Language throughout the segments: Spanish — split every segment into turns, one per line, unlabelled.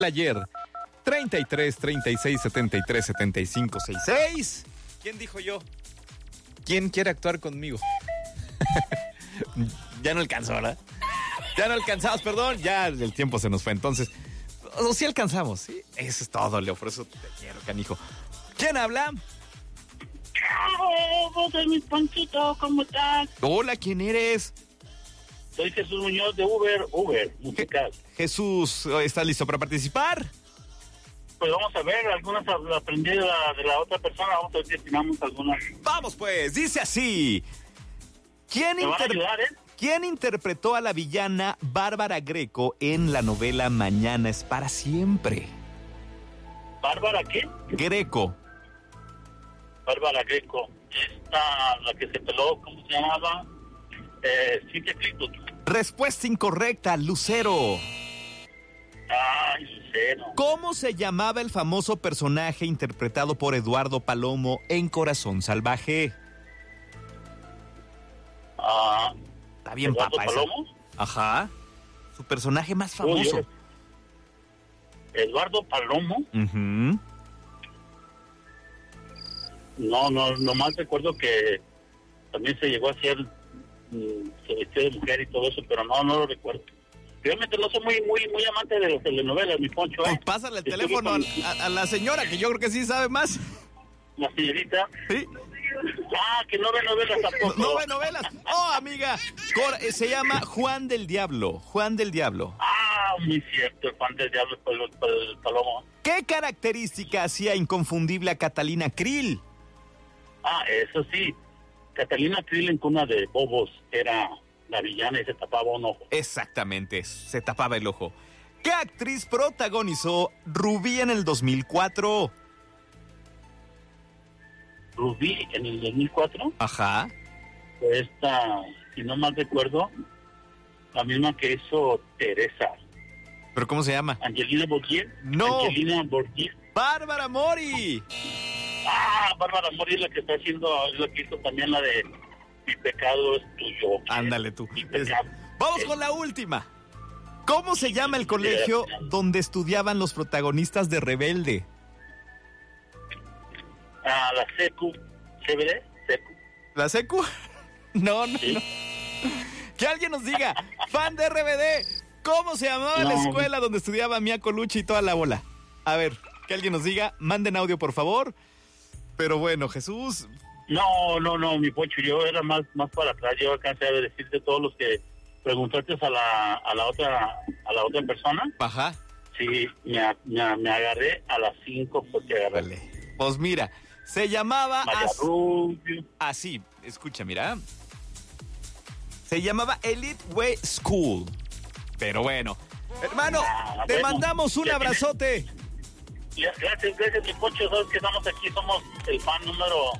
Ayer, 33 36 73 75 66. ¿Quién dijo yo? ¿Quién quiere actuar conmigo? Ya no alcanzó, ¿verdad? Ya no alcanzamos, perdón. Ya el tiempo se nos fue. Entonces, o sí alcanzamos, ¿sí? Eso es todo, Leo. Por eso te quiero, canijo. ¿Quién habla?
Soy mi Ponchito, ¿cómo estás?
Hola, ¿quién eres?
Soy Jesús Muñoz de Uber Musical.
Jesús, ¿estás listo para participar?
Pues vamos a ver, algunas aprendí de la otra persona, vamos a ver si atinamos algunas.
Vamos pues, dice así.
¿Me van a ayudar,
¿Quién interpretó a la villana Bárbara Greco en la novela Mañana es para siempre?
¿Bárbara qué?
Greco.
Bárbara Greco. Esta, la que se peló, ¿cómo se llamaba? Cintia Clitwood.
Respuesta incorrecta, Lucero.
Ay, Lucero.
¿Cómo se llamaba el famoso personaje interpretado por Eduardo Palomo en Corazón Salvaje? Está bien,
¿Eduardo
papá.
Palomo?
Ajá. Su personaje más famoso.
Uy, Eduardo Palomo.
Uh-huh.
No más recuerdo que también se llegó a hacer, se vestió de mujer y todo eso, pero no lo recuerdo. Realmente no soy muy amante de las telenovelas, mi Poncho.
Pues pásale el teléfono a la señora, que yo creo que sí sabe más.
La señorita.
Sí.
Que no ve novelas tampoco.
No ve novelas. Oh, amiga. Se llama Juan del Diablo. Juan del Diablo.
Muy cierto, el Juan del Diablo por el Palomo.
¿Qué característica hacía inconfundible a Catalina Krill?
Eso sí. Catalina Krill en Cuna de Bobos era la villana y se tapaba un ojo.
Exactamente, se tapaba el ojo. ¿Qué actriz protagonizó Rubí en el 2004?
Rubí en el 2004.
Ajá.
Pues si no mal recuerdo, la misma que hizo Teresa.
¿Pero cómo se llama?
Angelina Borgier.
No.
Angelina Borgier.
Bárbara Mori.
Bárbara Mori es la que está haciendo, es la que hizo también la de Mi pecado es tuyo.
Ándale tú.
Mi pecado.
Vamos con la última. ¿Cómo se llama el colegio donde estudiaban los protagonistas de Rebelde?
La SECU. ¿CBD? ¿SECU?
¿La SECU? No.
Sí.
Que alguien nos diga, fan de RBD, ¿cómo se llamaba la escuela donde estudiaba Mia Colucci y toda la bola? A ver, que alguien nos diga, manden audio por favor. Pero bueno, Jesús.
No, mi Poncho, yo era más para atrás. Yo alcancé a decirte todos los que preguntaste a la otra persona.
Ajá.
Sí, me agarré a las 5 porque agarré.
Vale. Pues mira, se llamaba así, escucha, mira. Se llamaba Elite Way School. Pero bueno, hermano, te mandamos un abrazote.
Gracias, mi Poncho. Sabes que estamos aquí, somos el fan número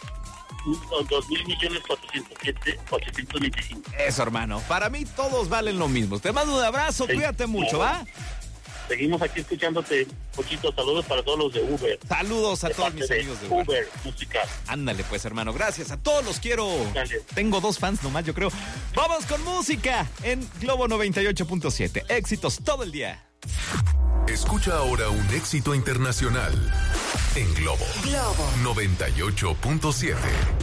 2,407,825.
Eso, hermano. Para mí todos valen lo mismo. Te mando un abrazo, sí, cuídate mucho, ¿va?
Seguimos aquí escuchándote, Pochito. Saludos para todos los de Uber.
Saludos a todos mis amigos de
Uber Musical.
Ándale, pues, hermano. Gracias. A todos los quiero.
Dale.
Tengo 2 fans nomás, yo creo. Vamos con música en Globo 98.7. Éxitos todo el día.
Escucha ahora un éxito internacional en Globo 98.7.